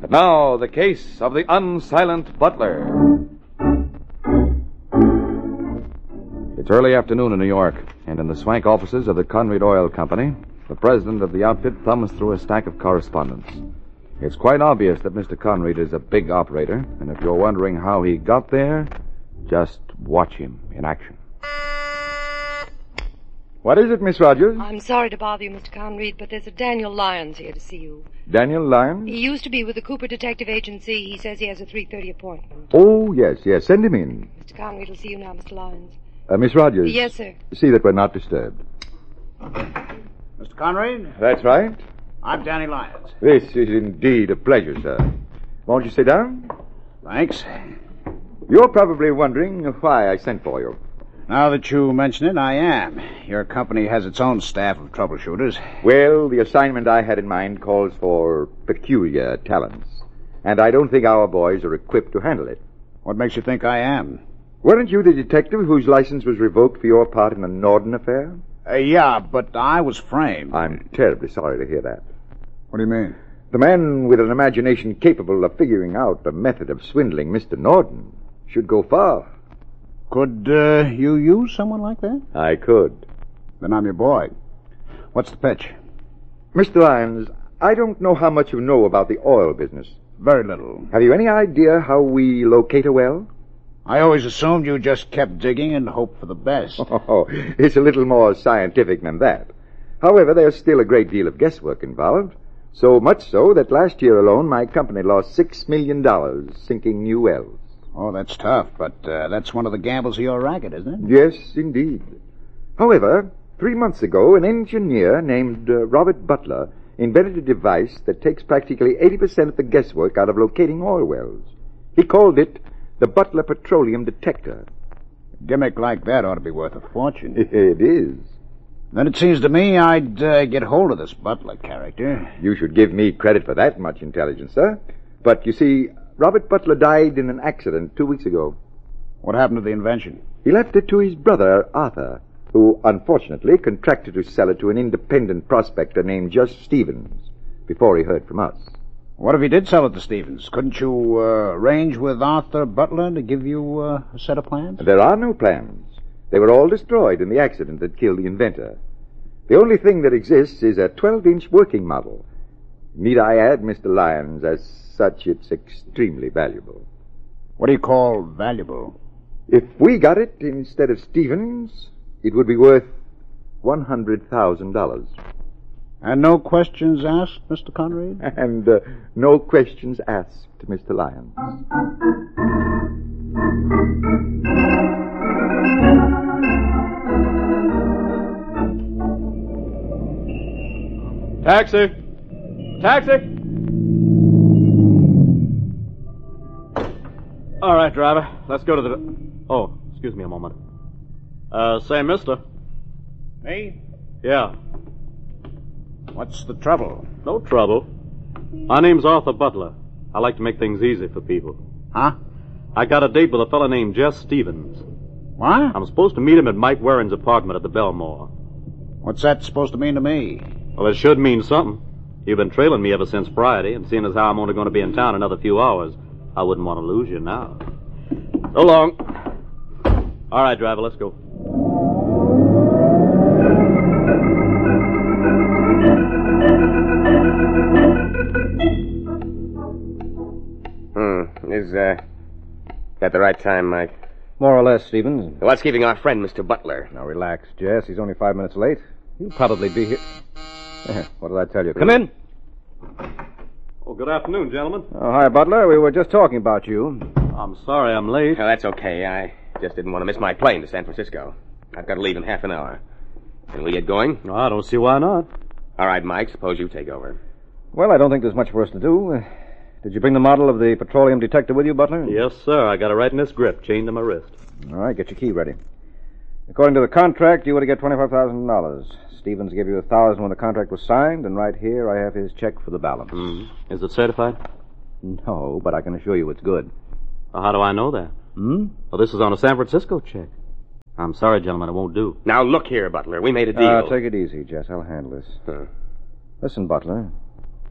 And now, the case of the unsilent butler. It's early afternoon in New York, and in the swank offices of the Conrad Oil Company, the president of the outfit thumbs through a stack of correspondence. It's quite obvious that Mr. Conrad is a big operator, and if you're wondering how he got there, just watch him in action. What is it, Miss Rogers? I'm sorry to bother you, Mr. Conrad, but there's a Daniel Lyons here to see you. Daniel Lyons? He used to be with the Cooper Detective Agency. He says he has a 3:30 appointment. Oh, yes. Send him in. Mr. Conrad will see you now, Mr. Lyons. Miss Rogers? Yes, sir. See that we're not disturbed. Mr. Conrad? That's right. I'm Danny Lyons. This is indeed a pleasure, sir. Won't you sit down? Thanks. You're probably wondering why I sent for you. Now that you mention it, I am. Your company has its own staff of troubleshooters. Well, the assignment I had in mind calls for peculiar talents, and I don't think our boys are equipped to handle it. What makes you think I am? Weren't you the detective whose license was revoked for your part in the Norden affair? Yeah, but I was framed. I'm terribly sorry to hear that. What do you mean? The man with an imagination capable of figuring out a method of swindling Mr. Norden should go far. Could you use someone like that? I could. Then I'm your boy. What's the pitch? Mr. Lyons, I don't know how much you know about the oil business. Very little. Have you any idea how we locate a well? I always assumed you just kept digging and hoped for the best. Oh, it's a little more scientific than that. However, there's still a great deal of guesswork involved. So much so that last year alone my company lost $6 million sinking new wells. Oh, that's tough, but that's one of the gambles of your racket, isn't it? Yes, indeed. However, 3 months ago, an engineer named Robert Butler invented a device that takes practically 80% of the guesswork out of locating oil wells. He called it the Butler Petroleum Detector. A gimmick like that ought to be worth a fortune. It is. Then it seems to me I'd get hold of this Butler character. You should give me credit for that much intelligence, sir. But you see, Robert Butler died in an accident 2 weeks ago. What happened to the invention? He left it to his brother, Arthur, who unfortunately contracted to sell it to an independent prospector named Just Stevens before he heard from us. What if he did sell it to Stevens? Couldn't you arrange with Arthur Butler to give you a set of plans? There are no plans. They were all destroyed in the accident that killed the inventor. The only thing that exists is a 12-inch working model. Need I add, Mr. Lyons, as such, it's extremely valuable. What do you call valuable? If we got it instead of Stevens, it would be worth $100,000. And no questions asked, Mr. Conrad? And no questions asked, Mr. Lyons. Taxi! Taxi! All right, driver. Let's go to the... Oh, excuse me a moment. Say, mister. Me? Yeah. What's the trouble? No trouble. My name's Arthur Butler. I like to make things easy for people. Huh? I got a date with a fellow named Jess Stevens. What? I'm supposed to meet him at Mike Warren's apartment at the Belmore. What's that supposed to mean to me? Well, it should mean something. You've been trailing me ever since Friday, and seeing as how I'm only going to be in town another few hours, I wouldn't want to lose you now. So long. All right, driver, let's go. Is at the right time, Mike? More or less, Stevens. What's keeping our friend, Mr. Butler? Now, relax, Jess. He's only 5 minutes late. He'll probably be here. What did I tell you? Come in. Oh, good afternoon, gentlemen. Oh, hi, Butler. We were just talking about you. I'm sorry I'm late. Oh, that's okay. I just didn't want to miss my plane to San Francisco. I've got to leave in half an hour. Can we get going? No, I don't see why not. All right, Mike. Suppose you take over. Well, I don't think there's much for us to do. Did you bring the model of the petroleum detector with you, Butler? Yes, sir. I got it right in this grip, chained to my wrist. All right, get your key ready. According to the contract, you were to get $25,000. Stevens gave you $1,000 when the contract was signed, and right here I have his check for the balance. Is it certified? No, but I can assure you it's good. Well, how do I know that? Well, this is on a San Francisco check. I'm sorry, gentlemen, it won't do. Now, look here, Butler. We made a deal. Take it easy, Jess. I'll handle this. Listen, Butler.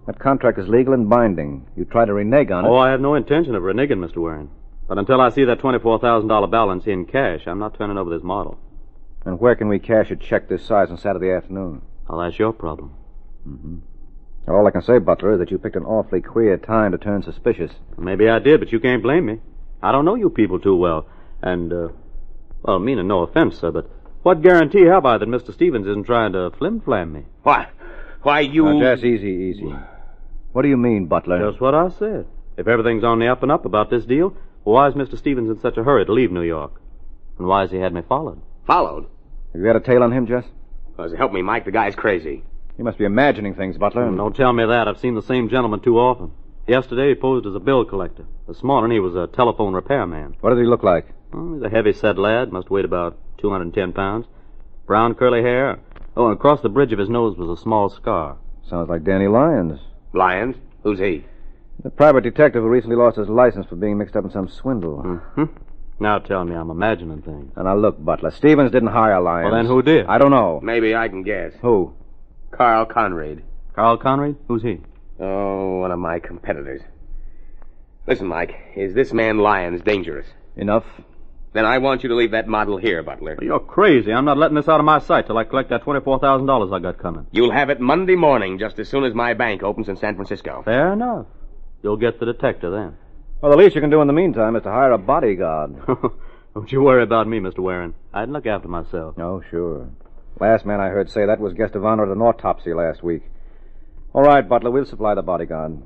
That contract is legal and binding. You try to renege on it. Oh, I have no intention of reneging, Mr. Waring. But until I see that $24,000 balance in cash, I'm not turning over this model. And where can we cash a check this size on Saturday afternoon? Well, that's your problem. All I can say, Butler, is that you picked an awfully queer time to turn suspicious. Maybe I did, but you can't blame me. I don't know you people too well. And, well, meaning no offense, sir, but what guarantee have I that Mr. Stevens isn't trying to flim-flam me? Why, you... Now, Jess, easy. What do you mean, Butler? Just what I said. If everything's on the up and up about this deal, why is Mr. Stevens in such a hurry to leave New York? And why has he had me followed? Followed? Have you had a tail on him, Jess? Well, help me, Mike. The guy's crazy. You must be imagining things, Butler. Don't tell me that. I've seen the same gentleman too often. Yesterday he posed as a bill collector. This morning he was a telephone repairman. What does he look like? Oh, he's a heavy-set lad. Must weigh about 210 pounds. Brown curly hair. Oh, and across the bridge of his nose was a small scar. Sounds like Danny Lyons. Lyons? Who's he? The private detective who recently lost his license for being mixed up in some swindle. Now tell me I'm imagining things. And now look, Butler, Stevens didn't hire Lyons. Well, then who did? I don't know. Maybe I can guess. Who? Carl Conrad. Carl Conrad? Who's he? Oh, one of my competitors. Listen, Mike, is this man Lyons dangerous? Enough. Then I want you to leave that model here, Butler. You're crazy. I'm not letting this out of my sight till I collect that $24,000 I got coming. You'll have it Monday morning, just as soon as my bank opens in San Francisco. Fair enough. You'll get the detective then. Well, the least you can do in the meantime is to hire a bodyguard. Don't you worry about me, Mr. Waring. I'd look after myself. Oh, sure. Last man I heard say that was guest of honor at an autopsy last week. All right, Butler, we'll supply the bodyguard.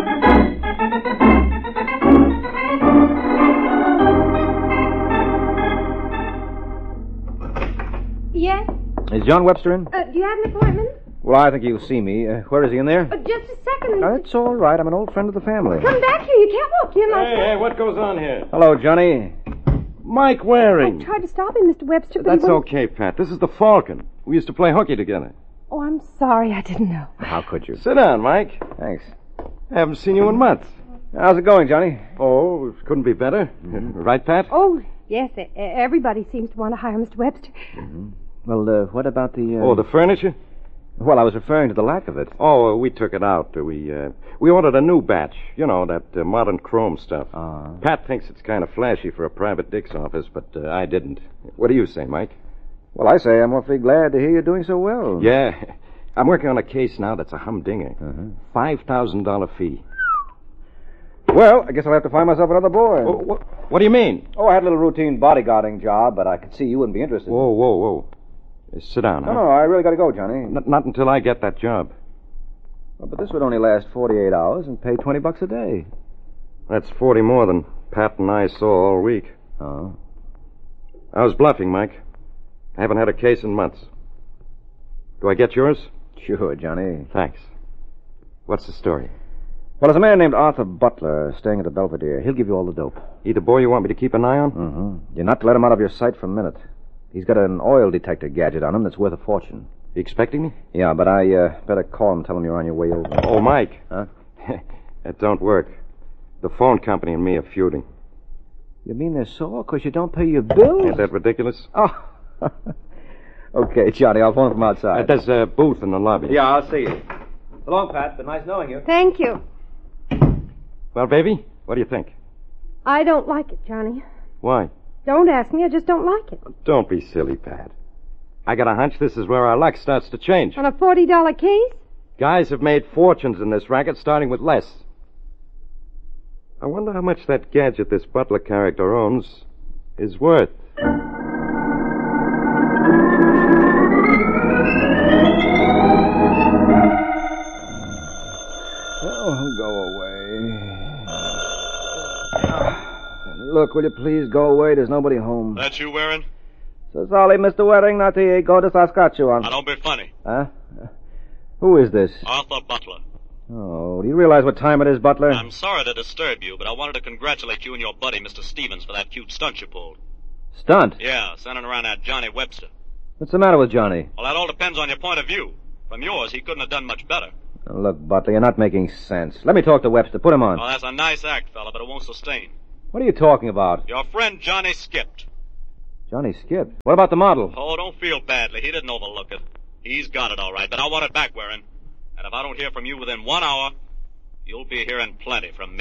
Yes? Is John Webster in? Do you have an appointment? Well, I think he'll see me. Where is he, in there? Just a second. That's all right. I'm an old friend of the family. Come back here. You can't walk in like that. Hey, what goes on here? Hello, Johnny. Mike Waring. I tried to stop him, Mr. Webster, but That's he wouldn't... okay, Pat. This is the Falcon. We used to play hooky together. Oh, I'm sorry. I didn't know. How could you? Sit down, Mike. Thanks. I haven't seen you in months. How's it going, Johnny? Oh, couldn't be better. Right, Pat? Oh, yes. Everybody seems to want to hire Mr. Webster. Well, what about the... Oh, the furniture? Well, I was referring to the lack of it. Oh, we took it out. We ordered a new batch. You know, that modern chrome stuff. Pat thinks it's kind of flashy for a private dick's office, but I didn't. What do you say, Mike? Well, I say I'm awfully glad to hear you're doing so well. Yeah. I'm working on a case now that's a humdinger. $5,000 fee. Well, I guess I'll have to find myself another boy. Oh, what do you mean? Oh, I had a little routine bodyguarding job, but I could see you wouldn't be interested. Whoa. Sit down, huh? No, I really got to go, Johnny. Not until I get that job. Well, but this would only last 48 hours and pay $20 a day. That's 40 more than Pat and I saw all week. Oh. I was bluffing, Mike. I haven't had a case in months. Do I get yours? Sure, Johnny. Thanks. What's the story? Well, there's a man named Arthur Butler staying at the Belvedere. He'll give you all the dope. He the boy you want me to keep an eye on? You're not to let him out of your sight for a minute. He's got an oil detector gadget on him that's worth a fortune. You expecting me? Yeah, but I better call him and tell him you're on your way over. Oh, Mike. Huh? That don't work. The phone company and me are feuding. You mean they're sore because you don't pay your bills? Ain't that ridiculous? Oh. Okay, Johnny, I'll phone from outside. There's a booth in the lobby. Yeah, I'll see you. So long, Pat. Been nice knowing you. Thank you. Well, baby, what do you think? I don't like it, Johnny. Why? Don't ask me. I just don't like it. Don't be silly, Pat. I got a hunch this is where our luck starts to change. On a $40 case? Guys have made fortunes in this racket, starting with less. I wonder how much that gadget this Butler character owns is worth. Oh, go away. Look, will you please go away? There's nobody home. That you, Waring? So sorry, Mr. Waring, not to go to Saskatchewan. Now, don't be funny. Huh? Who is this? Arthur Butler. Oh, do you realize what time it is, Butler? I'm sorry to disturb you, but I wanted to congratulate you and your buddy, Mr. Stevens, for that cute stunt you pulled. Stunt? Yeah, sending around that Johnny Webster. What's the matter with Johnny? Well, that all depends on your point of view. From yours, he couldn't have done much better. Oh, look, Butler, you're not making sense. Let me talk to Webster. Put him on. Oh, that's a nice act, fella, but it won't sustain. What are you talking about? Your friend Johnny skipped. Johnny skipped. What about the model? Oh, don't feel badly. He didn't overlook it. He's got it all right, but I want it back, Waring. And if I don't hear from you within 1 hour, you'll be hearing plenty from me.